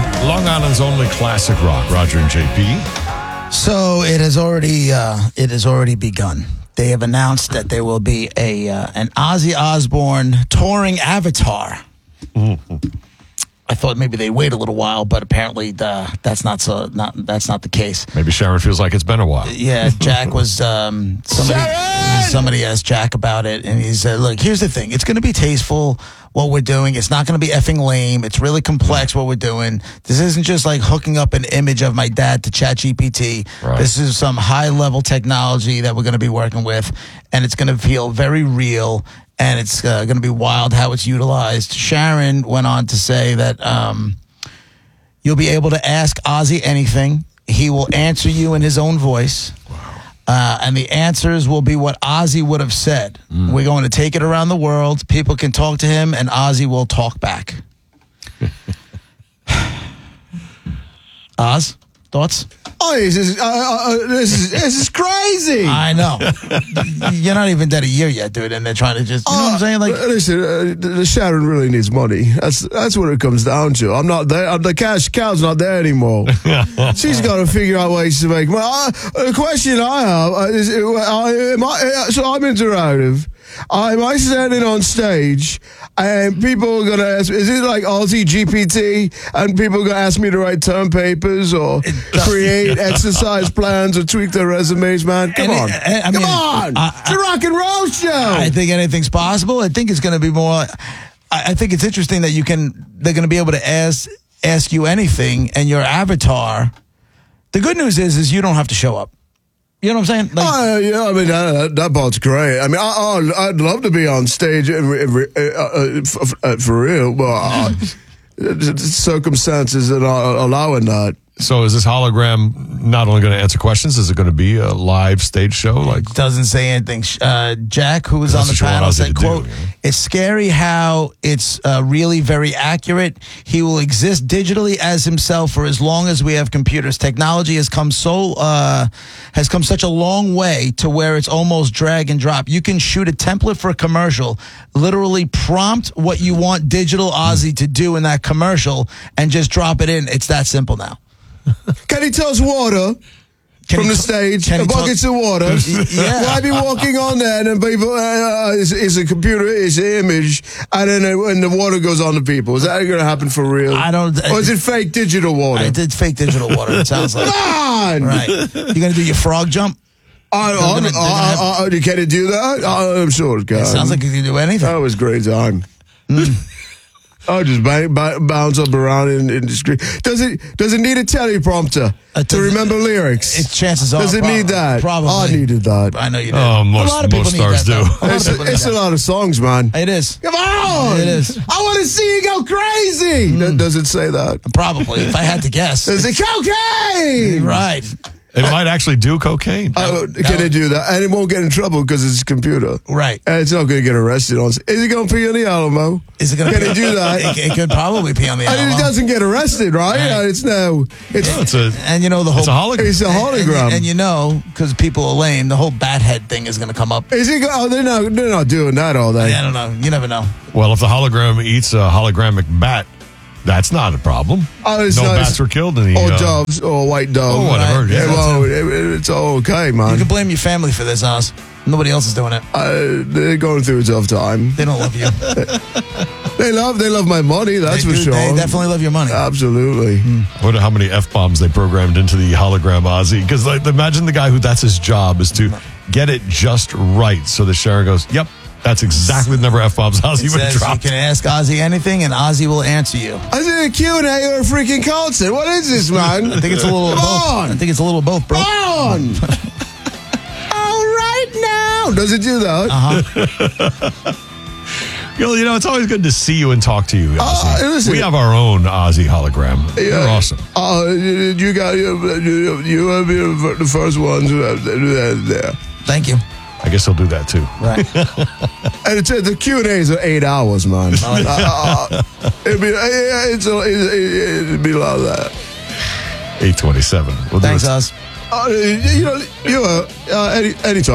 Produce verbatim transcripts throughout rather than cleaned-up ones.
Long Island's only classic rock, Roger and J P. So it has already uh, it has already begun. They have announced that there will be a uh, an Ozzy Osbourne touring Avatar. Mm-hmm. I thought maybe they'd wait a little while, but apparently the, that's not so not that's not the case. Maybe Sharon feels like it's been a while. Yeah, Jack was um, somebody. Sharon! Somebody asked Jack about it, and he said, "Look, here's the thing. It's going to be tasteful." What we're doing, it's not going to be effing lame. It's really complex what we're doing. This isn't just like hooking up an image of my dad to ChatGPT. Right. This is some high-level technology that we're going to be working with, and it's going to feel very real, and it's uh, going to be wild how it's utilized. Sharon went on to say that um, you'll be able to ask Ozzy anything. He will answer you in his own voice. Uh, and the answers will be what Ozzy would have said. Mm. We're going to take it around the world. People can talk to him, and Ozzy will talk back. Oz, thoughts? Oh, this is, uh, uh, this is this is crazy. I know. You're not even dead a year yet, dude, and they're trying to just, you know uh, what I'm saying? Like, listen, uh, the Sharon really needs money. That's that's what it comes down to. I'm not there. I'm, the cash cow's not there anymore. She's got to figure out ways to make money. Uh, the question I have is, uh, am I, uh, so I'm interactive. Uh, am I standing on stage and people are going to ask, is it like Aussie G P T and people are going to ask me to write term papers or create exercise plans or tweak their resumes, man? Come and on. It, I Come mean, on. I, it's a rock and roll show. I think anything's possible. I think it's going to be more, I, I think it's interesting that you can, they're going to be able to ask, ask you anything and your avatar. The good news is, is you don't have to show up. You know what I'm saying? Like, uh, yeah, I mean, that, that part's great. I mean, I, I, I'd love to be on stage uh, uh, uh, for real, but uh, circumstances that are allowing that. So is this hologram not only going to answer questions, is it going to be a live stage show? Like, doesn't say anything. Uh, Jack, who was on the panel, said, quote, do, yeah. It's scary how it's uh, really very accurate. He will exist digitally as himself for as long as we have computers. Technology has come so, uh, has come such a long way to where it's almost drag and drop. You can shoot a template for a commercial, literally prompt what you want digital Ozzy to do in that commercial and just drop it in. It's that simple now. Can he toss water can from the t- stage? A buckets of water. Yeah. Will I be walking on there and then people, uh, it's, it's a computer, it's an image, and then uh, when the water goes on to people. Is that going to happen for real? I don't. Or is it fake digital water? I did fake digital water, it sounds like. Come on! Right. You're going to do your frog jump? I, I, gonna, I, I, I, can it do that? I, I'm sure it can. It sounds like you can do anything. That was a great time. Mm. Oh, just bang, bang, bounce up around in, in the screen. Does it does it need a teleprompter uh, to remember lyrics? It, chances are. Does it probably, need that? Probably. I needed that. I know you did. Oh, most, a lot of people most need stars that, do. It's, a, it's a lot of songs, man. It is. Come on! It is. I want to see you go crazy. Mm. Does it say that? Probably, if I had to guess. Does it cocaine? Right. It might actually do cocaine. Uh, can it do that? And it won't get in trouble because it's a computer. Right. And it's not going to get arrested on. Is it going to pee on the Alamo? Is it going to? Can it do that? It, it could probably pee on the Alamo. And it doesn't get arrested, right? Right. Uh, it's no. It's, yeah, it's a. And you know the whole. It's a hologram. It's a hologram. And, and, and you know, because people are lame, the whole bat head thing is going to come up. Is it? Oh, they're not. They're not doing that all day. I don't know. You never know. Well, if the hologram eats a hologramic bat, that's not a problem. Oh, it's no not, bats were killed in the. Or uh, doves, or white dove. Or whatever. Right. Yeah, Yeah, well, it, it's all okay, man. You can blame your family for this, Oz. Nobody else is doing it. Uh, they're going through a tough time. They don't love you. They love. They love my money. That's they for do, sure. They definitely love your money. Absolutely. I wonder how many F bombs they programmed into the hologram Ozzy. Because like, imagine the guy who that's his job is to get it just right, so that Sharon goes, "Yep, that's exactly the number of F bombs Ozzy would have dropped." You can ask Ozzy anything, and Ozzy will answer you. Is it a Q and A or a freaking concert? What is this, man? I think it's a little of Come both. on. I think it's a little of both, bro. Come on. All right now. Does it do that? Uh-huh. You know, it's always good to see you and talk to you. Uh, listen, we have our own Ozzy hologram. You're yeah, awesome. Uh, you, you got you, you, you have been the first ones who have there. Thank you. I guess he'll do that too. Right. And it's, the Q and A's are eight hours, man. uh, uh, it'd be it's a, it'd be a lot of that. eight twenty-seven. We'll Thanks, do Oz. Uh, you know, you uh, uh any anytime.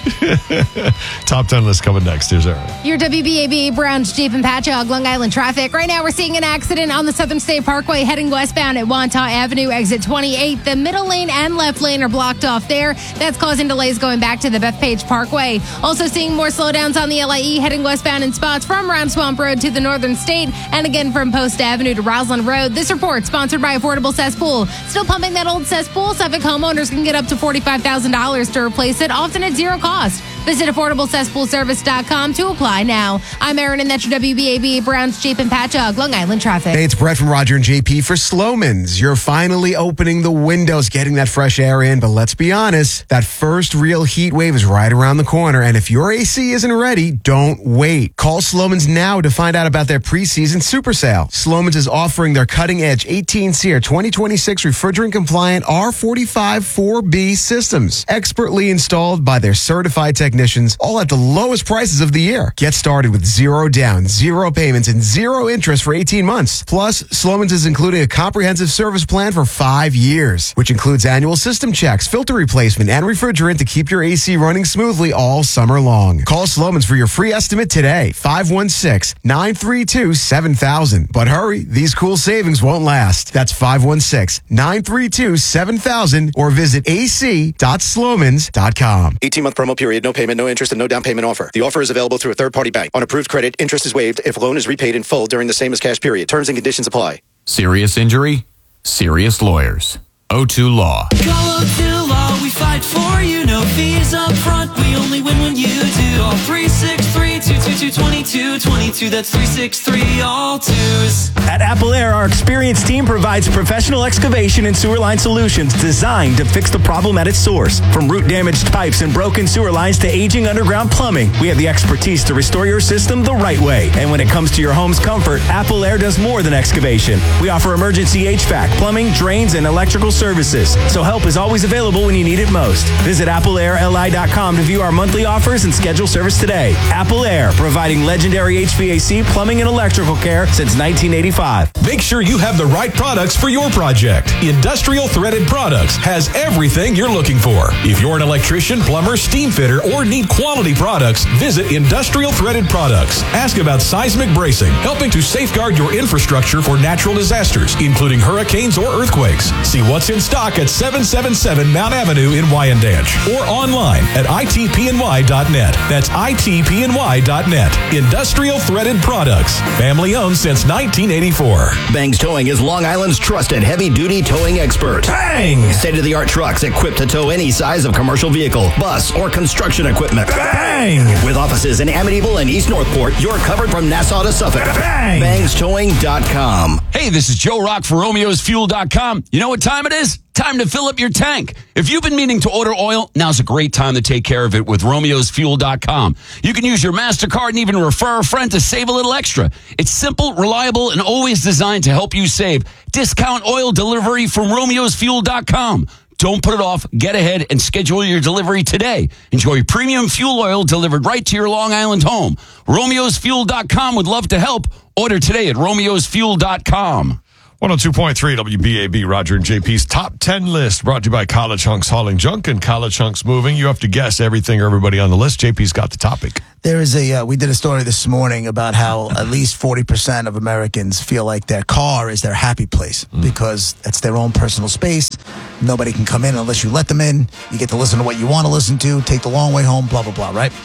Top ten list coming next. Here's Aaron. Your W B A B Browns Jeep and Patchogue, Long Island traffic. Right now, we're seeing an accident on the Southern State Parkway heading westbound at Wantagh Avenue, exit twenty-eight. The middle lane and left lane are blocked off there. That's causing delays going back to the Bethpage Parkway. Also seeing more slowdowns on the L I E heading westbound in spots from Round Swamp Road to the Northern State, and again from Post Avenue to Roslyn Road. This report sponsored by Affordable Cesspool. Still pumping that old cesspool? Suffolk homeowners can get up to forty-five thousand dollars to replace it, often at zero cost. Visit affordable cesspool service dot com to apply now. I'm Erin, and that's your W B A B Browns Jeep and Patchogue, Long Island traffic. Hey, it's Brett from Roger and J P for Slomin's. You're finally opening the windows, getting that fresh air in, but let's be honest, that first real heat wave is right around the corner, and if your A C isn't ready, don't wait. Call Slomin's now to find out about their preseason super sale. Slomin's is offering their cutting-edge eighteen SEER twenty twenty-six refrigerant-compliant R forty-five four B systems, expertly installed by their certified technicians, all at the lowest prices of the year. Get started with zero down, zero payments, and zero interest for eighteen months. Plus, Slomin's is including a comprehensive service plan for five years, which includes annual system checks, filter replacement, and refrigerant to keep your A C running smoothly all summer long. Call Slomin's for your free estimate today, five one six, nine three two, seven thousand. But hurry, these cool savings won't last. That's five one six, nine three two, seven thousand or visit a c dot slomans dot com. eighteen-month promo period, no payment, no interest, and no down payment offer. The offer is available through a third-party bank. On approved credit, interest is waived if loan is repaid in full during the same as cash period. Terms and conditions apply. Serious injury? Serious lawyers. O two Law. Call O two Law, we fight for you. No fees up front, we only win when you do. Call three six three, two two two, two two two two. That's three six three, all twos. At Apple Air, our experienced team provides professional excavation and sewer line solutions designed to fix the problem at its source. From root-damaged pipes and broken sewer lines to aging underground plumbing, we have the expertise to restore your system the right way. And when it comes to your home's comfort, Apple Air does more than excavation. We offer emergency H V A C, plumbing, drains, and electrical services, so help is always available when you need it most. Visit apple air l i dot com to view our monthly offers and schedule service today. Apple Air, providing legendary H V A C, plumbing, and electrical care since nineteen eighty-five. Make sure you have the right products for your project. Industrial Threaded Products has everything you're looking for. If you're an electrician, plumber, steam fitter, or need quality products, visit Industrial Threaded Products. Ask about seismic bracing, helping to safeguard your infrastructure for natural disasters, including hurricanes or earthquakes. See what's in stock at seven seventy-seven Mount Avenue in Wyandanch or online at I T P N Y dot net. That's I T P N Y dot net. Industrial Threaded Products. Family owned since nineteen eighty-four. Bangs Towing is Long Island's trusted heavy-duty towing expert. Bang! State-of-the-art trucks equipped to tow any size of commercial vehicle, bus, or construction equipment. Bang! With offices in Amityville and East Northport, you're covered from Nassau to Suffolk. Bang! bangs towing dot com. Hey, this is Joe Rock for Romeos Fuel dot com. You know what time it is? Time to fill up your tank. If you've been meaning to order oil, now's a great time to take care of it with Romeos Fuel dot com. You can use your MasterCard and even refer a friend to save a little extra. It's simple, reliable, and always designed to help you save. Discount oil delivery from Romeos Fuel dot com. Don't put it off. Get ahead and schedule your delivery today. Enjoy premium fuel oil delivered right to your Long Island home. Romeos Fuel dot com would love to help. Order today at Romeos Fuel dot com. one oh two point three W B A B, Roger and J P's Top ten List, brought to you by College Hunks Hauling Junk and College Hunks Moving. You have to guess everything or everybody on the list. J P's got the topic. There is a, uh, we did a story this morning about how at least forty percent of Americans feel like their car is their happy place mm. because it's their own personal space. Nobody can come in unless you let them in. You get to listen to what you want to listen to, take the long way home, blah, blah, blah, right?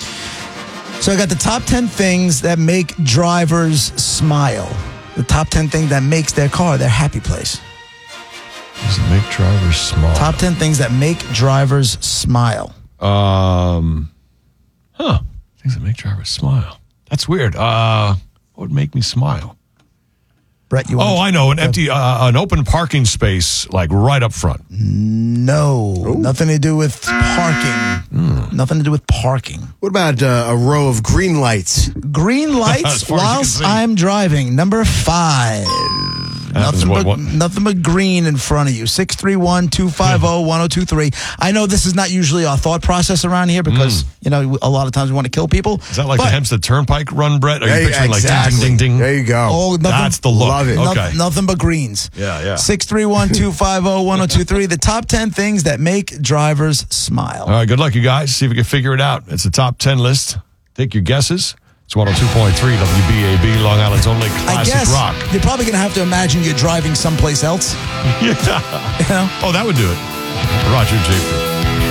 So I got the top ten things that make drivers smile. The top ten things that makes their car their happy place. Does it make drivers smile? Top ten things that make drivers smile. Um, huh. Things that make drivers smile. That's weird. Uh, what would make me smile? Brett, you want Oh, I know. An empty, uh, an open parking space, like right up front. No. Ooh. Nothing to do with parking. Mm. Nothing to do with parking. What about uh, a row of green lights? Green lights whilst I'm driving. Number five. Nothing what- but what- nothing but green in front of you. six three one, two five zero, one zero two three. I know this is not usually our thought process around here because, you know, a lot of times we want to kill people. Is that like but the Hempstead Turnpike run, Brett? Are you Hey, picturing exactly. like ding, ding, ding, ding? There you go. Oh, nothing, That's the look. Love it. no- Okay. nothing but greens. Yeah, yeah. six three one, two five zero, one zero two three. The top ten things that make drivers smile. All right, good luck, you guys. See if we can figure it out. It's a top ten list. Take your guesses. It's one oh two point three W B A B, Long Island's only I classic guess rock. you're probably going to have to imagine you're driving someplace else. Yeah. You know? Oh, that would do it. Roger J P.